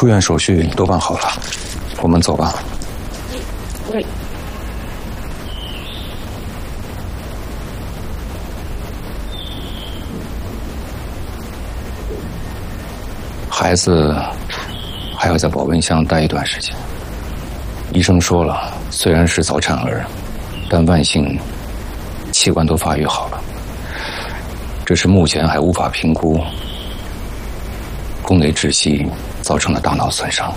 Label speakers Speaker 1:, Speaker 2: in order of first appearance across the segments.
Speaker 1: 出院手续都办好了，我们走吧。孩子还要在保温箱待一段时间。医生说了，虽然是早产儿，但万幸器官都发育好了，只是目前还无法评估宫内窒息造成的大脑损伤。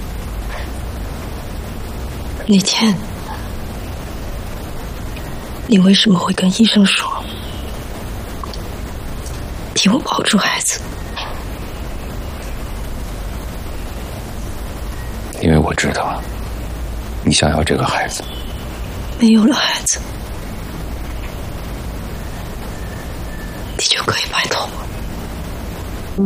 Speaker 2: 那天你为什么会跟医生说替我保住孩子？
Speaker 1: 因为我知道你想要这个孩子。
Speaker 2: 没有了孩子，你就可以摆脱我。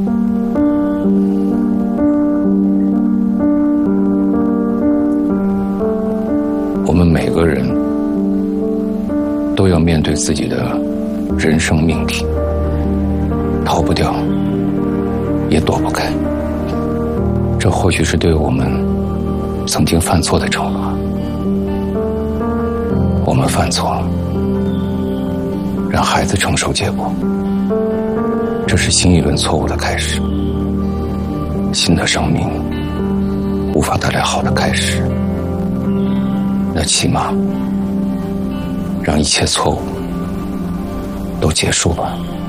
Speaker 1: 我们每个人都要面对自己的人生命题，逃不掉，也躲不开。这或许是对我们曾经犯错的惩罚。我们犯错，让孩子承受结果，这是新一轮错误的开始。新的生命无法带来好的开始，那起码让一切错误都结束吧。